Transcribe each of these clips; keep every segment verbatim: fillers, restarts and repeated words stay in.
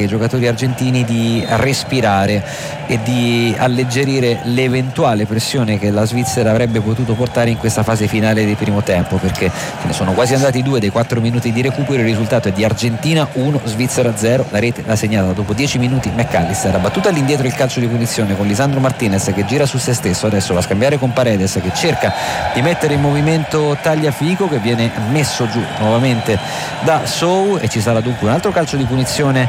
giocatori argentini di respirare e di alleggerire l'eventuale pressione che la Svizzera avrebbe potuto portare in questa fase finale di primo tempo, perché se ne sono quasi andati due dei quattro minuti di recupero. Il risultato è di Argentina uno, Svizzera zero. La rete l'ha segnata dopo dieci minuti McAllister, ha battuto all'indietro il calcio di punizione con Lisandro Martinez che gira su se stesso, adesso va a scambiare con Paredes che cerca di mettere in movimento Tagliafico, che viene messo giù nuovamente da Sou, e ci sarà dunque un altro calcio di punizione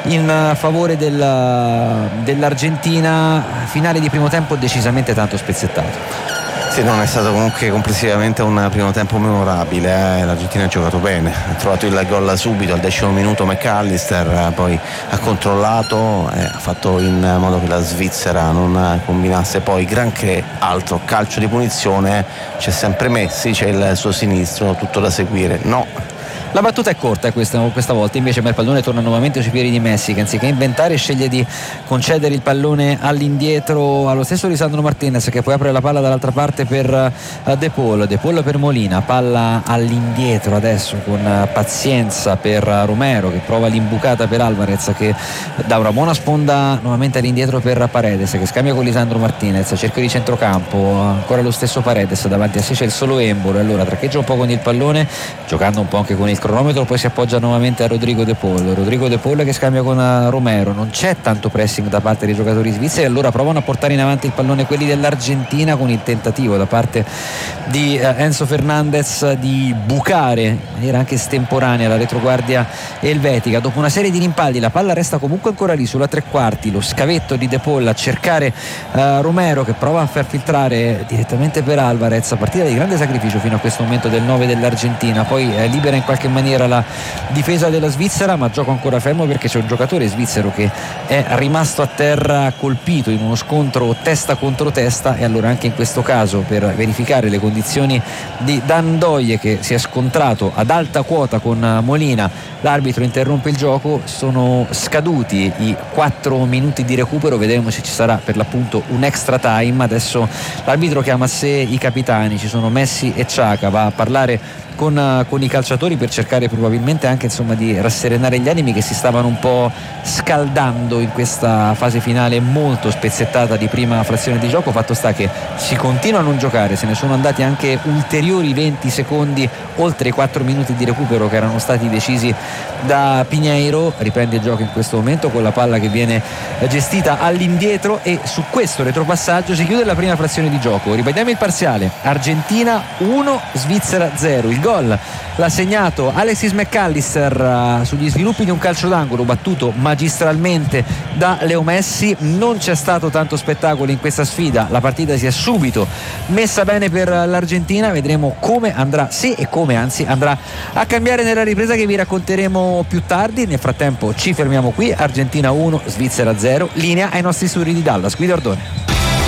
in favore della, dell'Argentina. Finale di primo tempo decisamente tanto spezzettato. Sì, non è stato comunque complessivamente un primo tempo memorabile, eh. L'Argentina ha giocato bene, ha trovato il gol subito al decimo minuto McAllister, poi ha controllato, eh, ha fatto in modo che la Svizzera non combinasse poi granché altro. Calcio di punizione, c'è sempre Messi, c'è il suo sinistro, tutto da seguire. No. La battuta è corta questa, questa volta, invece il pallone torna nuovamente sui piedi di Messi, che anziché inventare sceglie di concedere il pallone all'indietro allo stesso Lisandro Martinez, che poi apre la palla dall'altra parte per uh, De Paul. De Paul per Molina, palla all'indietro adesso con uh, pazienza per uh, Romero, che prova l'imbucata per Alvarez, che dà una buona sponda nuovamente all'indietro per Paredes, che scambia con Lisandro Martinez, cerca di centrocampo, ancora lo stesso Paredes, davanti a sé c'è il solo Embolo, e allora traccheggia un po' con il pallone, giocando un po' anche con il cronometro, poi si appoggia nuovamente a Rodrigo De Paul. Rodrigo De Paul che scambia con Romero, non c'è tanto pressing da parte dei giocatori svizzeri, allora provano a portare in avanti il pallone quelli dell'Argentina, con il tentativo da parte di Enzo Fernandez di bucare in maniera anche estemporanea la retroguardia elvetica. Dopo una serie di rimpalli la palla resta comunque ancora lì sulla tre quarti, lo scavetto di De Paul a cercare uh, Romero, che prova a far filtrare direttamente per Alvarez. Partita di grande sacrificio fino a questo momento del nove dell'Argentina, poi eh, libera in qualche maniera la difesa della Svizzera, ma gioco ancora fermo perché c'è un giocatore svizzero che è rimasto a terra colpito in uno scontro testa contro testa, e allora anche in questo caso, per verificare le condizioni di Dan Doie, che si è scontrato ad alta quota con Molina, l'arbitro interrompe il gioco. Sono scaduti i quattro minuti di recupero, vedremo se ci sarà per l'appunto un extra time. Adesso l'arbitro chiama a sé i capitani, ci sono Messi e Xhaka, va a parlare Con, con i calciatori per cercare probabilmente anche insomma di rasserenare gli animi che si stavano un po' scaldando in questa fase finale molto spezzettata di prima frazione di gioco. Fatto sta che si continua a non giocare, se ne sono andati anche ulteriori venti secondi oltre i quattro minuti di recupero che erano stati decisi da Pinheiro. Riprende il gioco in questo momento con la palla che viene gestita all'indietro, e su questo retropassaggio si chiude la prima frazione di gioco. Ripetiamo il parziale: Argentina uno, Svizzera zero. Il gol l'ha segnato Alexis McAllister uh, sugli sviluppi di un calcio d'angolo battuto magistralmente da Leo Messi. Non c'è stato tanto spettacolo in questa sfida, la partita si è subito messa bene per l'Argentina. Vedremo come andrà, se e come anzi andrà a cambiare nella ripresa che vi racconteremo più tardi. Nel frattempo ci fermiamo qui. Argentina uno, Svizzera zero. Linea ai nostri studi di Dallas. Guido Ordone.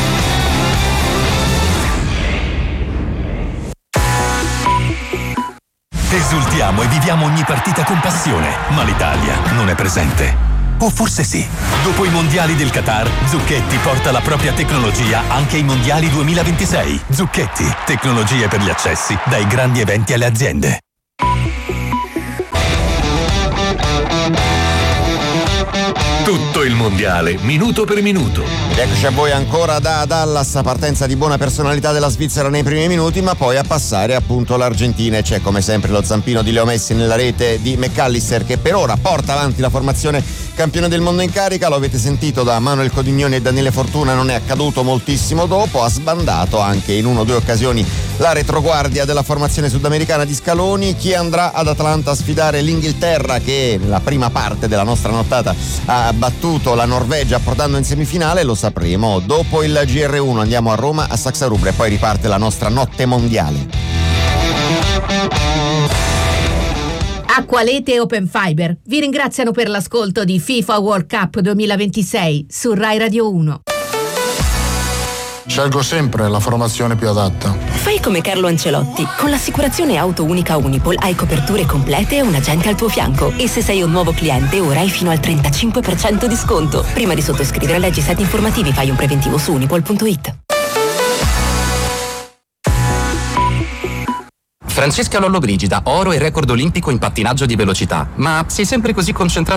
Esultiamo e viviamo ogni partita con passione, ma l'Italia non è presente. O forse sì. Dopo i mondiali del Qatar, Zucchetti porta la propria tecnologia anche ai mondiali duemilaventisei. Zucchetti, tecnologie per gli accessi, dai grandi eventi alle aziende. Tutto il mondiale, minuto per minuto. Eccoci a voi ancora da Dallas, partenza di buona personalità della Svizzera nei primi minuti, ma poi a passare appunto l'Argentina, e c'è come sempre lo zampino di Leo Messi nella rete di McAllister, che per ora porta avanti la formazione campione del mondo in carica. Lo avete sentito da Manuel Codignoni e Daniele Fortuna, non è accaduto moltissimo dopo, ha sbandato anche in una o due occasioni la retroguardia della formazione sudamericana di Scaloni. Chi andrà ad Atlanta a sfidare l'Inghilterra, che nella prima parte della nostra nottata ha battuto la Norvegia portando in semifinale, lo sapremo dopo il G R uno. Andiamo a Roma a Saxa Rubra e poi riparte la nostra notte mondiale. Acqualete e Open Fiber vi ringraziano per l'ascolto di FIFA World Cup duemilaventisei su Rai Radio uno. Scelgo sempre la formazione più adatta. Fai come Carlo Ancelotti. Con l'assicurazione auto unica Unipol hai coperture complete e un agente al tuo fianco. E se sei un nuovo cliente, ora hai fino al trentacinque per cento di sconto. Prima di sottoscrivere, leggi siti informativi, fai un preventivo su unipol punto it. Francesca Lollobrigida, oro e record olimpico in pattinaggio di velocità. Ma sei sempre così concentrato